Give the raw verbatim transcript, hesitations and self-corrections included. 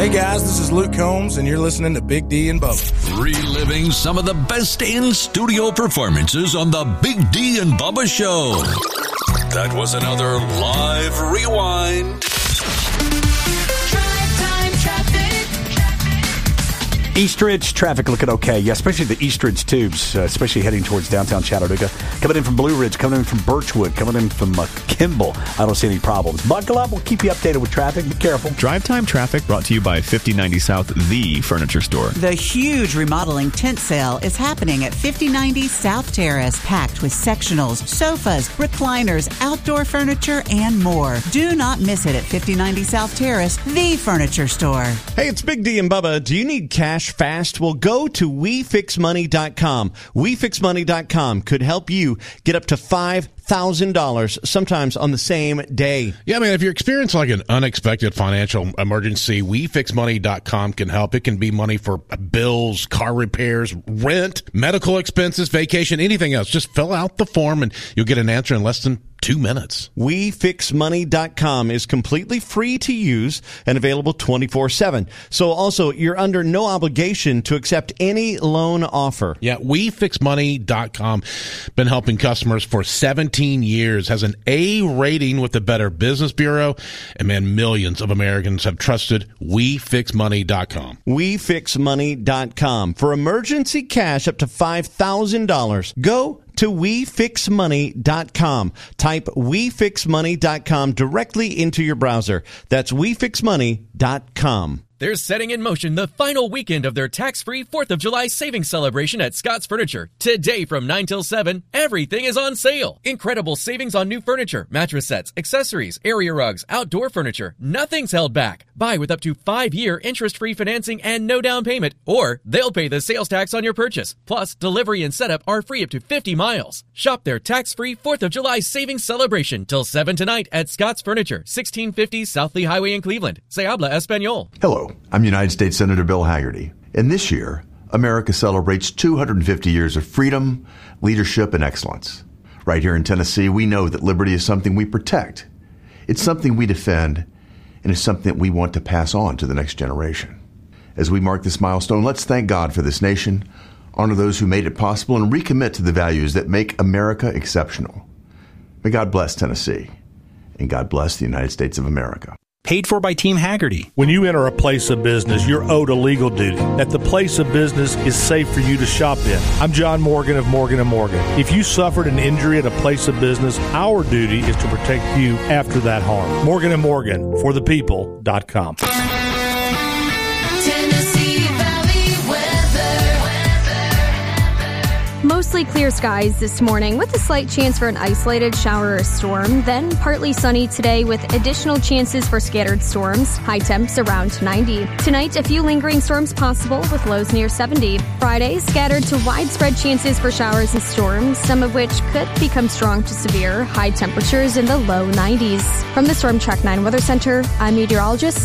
Hey guys, this is Luke Combs, and you're listening to Big D and Bubba. Reliving some of the best in-studio performances on the Big D and Bubba Show. That was another live rewind. Eastridge traffic looking okay. Yeah, especially the Eastridge tubes, uh, especially heading towards downtown Chattanooga. Coming in from Blue Ridge, coming in from Birchwood, coming in from uh, Kimball. I don't see any problems. Buckle up. We'll keep you updated with traffic. Be careful. Drive Time Traffic brought to you by fifty ninety South, the furniture store. The huge remodeling tent sale is happening at fifty ninety South Terrace, packed with sectionals, sofas, recliners, outdoor furniture, and more. Do not miss it at fifty ninety South Terrace, the furniture store. Hey, it's Big D and Bubba. Do you need cash fast? Well, go to we fix money dot com. we fix money dot com could help you get up to five thousand dollars sometimes on the same day. Yeah, I mean, if you're experiencing like an unexpected financial emergency, we fix money dot com can help. It can be money for bills, car repairs, rent, medical expenses, vacation, anything else. Just fill out the form and you'll get an answer in less than two minutes. we fix money dot com is completely free to use and available twenty-four seven. So also, you're under no obligation to accept any loan offer. Yeah, we fix money dot com been helping customers for seventeen years, has an A rating with the Better Business Bureau, and man, millions of Americans have trusted we fix money dot com. we fix money dot com. For emergency cash up to five thousand dollars, go to we fix money dot com. Type we fix money dot com directly into your browser. That's we fix money dot com. They're setting in motion the final weekend of their tax-free fourth of July savings celebration at Scott's Furniture. Today from nine till seven, everything is on sale. Incredible savings on new furniture, mattress sets, accessories, area rugs, outdoor furniture. Nothing's held back. Buy with up to five-year interest-free financing and no down payment, or they'll pay the sales tax on your purchase. Plus, delivery and setup are free up to fifty miles. Shop their tax-free fourth of July savings celebration till seven tonight at Scott's Furniture, sixteen fifty South Lee Highway in Cleveland. Se habla español. Hello. I'm United States Senator Bill Hagerty, and this year, America celebrates two hundred fifty years of freedom, leadership, and excellence. Right here in Tennessee, we know that liberty is something we protect. It's something we defend, and it's something that we want to pass on to the next generation. As we mark this milestone, let's thank God for this nation, honor those who made it possible, and recommit to the values that make America exceptional. May God bless Tennessee, and God bless the United States of America. Paid for by Team Hagerty. When you enter a place of business, you're owed a legal duty that the place of business is safe for you to shop in. I'm John Morgan of Morgan and Morgan. If you suffered an injury at a place of business, our duty is to protect you after that harm. Morgan and Morgan, for the people dot com. Mostly clear skies this morning with a slight chance for an isolated shower or storm. Then partly sunny today with additional chances for scattered storms. High temps around ninety. Tonight, a few lingering storms possible with lows near seventy. Friday, scattered to widespread chances for showers and storms, some of which could become strong to severe. High temperatures in the low nineties. From the Storm Track nine Weather Center, I'm meteorologist